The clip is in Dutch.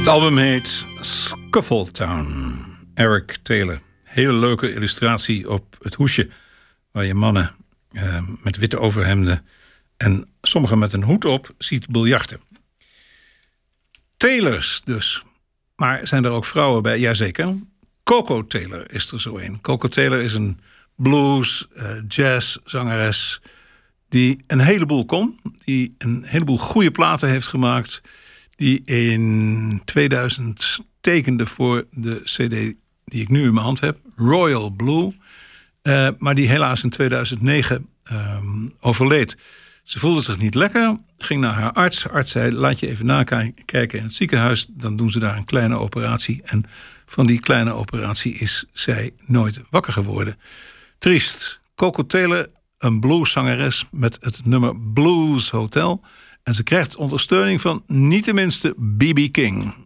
Het album heet Scuffletown. Eric Taylor. Hele leuke illustratie op het hoesje, waar je mannen met witte overhemden en sommigen met een hoed op ziet biljarten. Taylors dus. Maar zijn er ook vrouwen bij? Jazeker. Koko Taylor is er zo een. Koko Taylor is een blues, jazz zangeres die een heleboel kon. Die een heleboel goede platen heeft gemaakt. Die in 2000 tekende voor de cd die ik nu in mijn hand heb. Royal Blue. Maar die helaas in 2009 overleed. Ze voelde zich niet lekker. Ging naar haar arts. De arts zei, laat je even nakijken in het ziekenhuis. Dan doen ze daar een kleine operatie. En van die kleine operatie is zij nooit wakker geworden. Triest. Koko Taylor, een blueszangeres met het nummer Blues Hotel. En ze krijgt ondersteuning van niet de minste B.B. King.